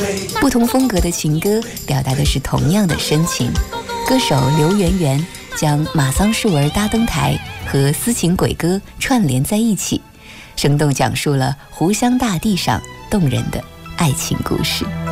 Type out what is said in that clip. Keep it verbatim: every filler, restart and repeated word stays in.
不同风格的情歌表达的是同样的深情。歌手刘媛媛将马桑树儿搭灯台和斯琴鬼歌串联在一起，生动讲述了湖湘大地上动人的爱情故事。